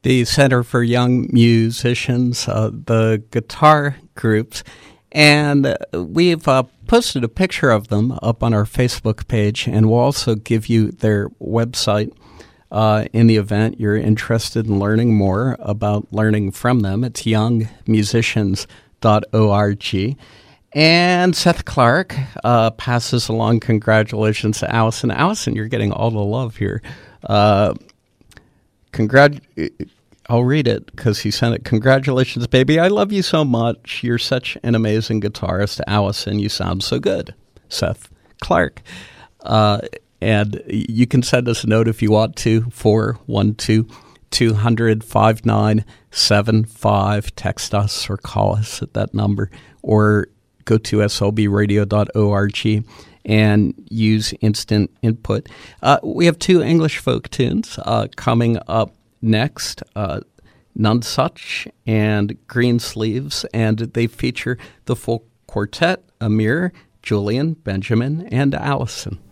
the Center for Young Musicians, the guitar groups. And we've posted a picture of them up on our Facebook page, and we'll also give you their website in the event you're interested in learning more about learning from them. It's youngmusicians.org. And Seth Clark passes along congratulations to Allison. Allison, you're getting all the love here. I'll read it because he sent it. Congratulations, baby. I love you so much. You're such an amazing guitarist. Allison, you sound so good. Seth Clark. And you can send us a note if you want to, 412-200-5975. Text us or call us at that number, or go to slbradio.org and use instant input. We have 2 English folk tunes coming up next, None Such and Green Sleeves, and they feature the full quartet, Amir, Julian, Benjamin, and Allison.